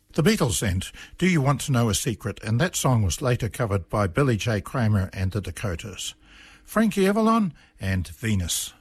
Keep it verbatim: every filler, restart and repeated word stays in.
The Beatles and Do You Want to Know a Secret? And that song was later covered by Billy J. Kramer and the Dakotas. Frankie Avalon and Venus.